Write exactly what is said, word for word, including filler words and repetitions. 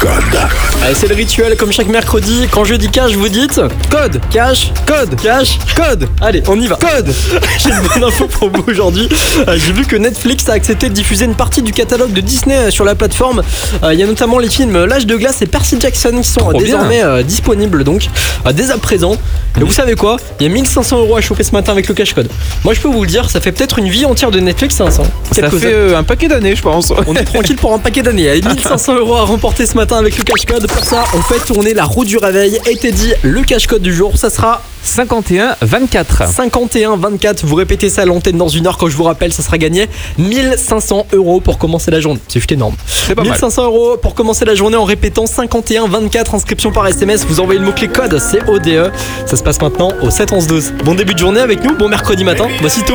code. Allez, c'est le rituel comme chaque mercredi. Quand je dis cash, vous dites code, cash, code, cash, code. Allez, on y va. Code. J'ai une bonne info pour vous aujourd'hui. Euh, j'ai vu que Netflix a accepté de diffuser une partie du catalogue de Disney sur la plateforme. Euh, Il y a notamment les films L'Âge de glace et Percy Jackson qui sont Trop désormais euh, disponibles donc euh, dès à présent. Et vous savez quoi? Il y a mille cinq cents euros à choper ce matin avec le cash code. Moi je peux vous le dire, ça fait peut-être une vie entière de Netflix, hein, ça. Ça Quelques fait euh, un paquet d'années, je pense. On est tranquille pour un paquet d'années. Allez, mille cinq cents euros à remporter ce matin avec le cash code. Pour ça, on fait tourner la roue du réveil. Et t'es dit, le cash code du jour, ça sera cinquante et un vingt-quatre. cinquante et un vingt-quatre. Vous répétez ça à l'antenne dans une heure. Quand je vous rappelle, ça sera gagné mille cinq cents euros pour commencer la journée. C'est juste énorme. C'est pas mal. mille cinq cents euros pour commencer la journée en répétant cinquante et un vingt-quatre. Inscription par S M S. Vous envoyez le mot-clé code C O D E. Ça se passe maintenant au sept onze douze. Bon début de journée avec nous. Bon mercredi matin. Voici tout.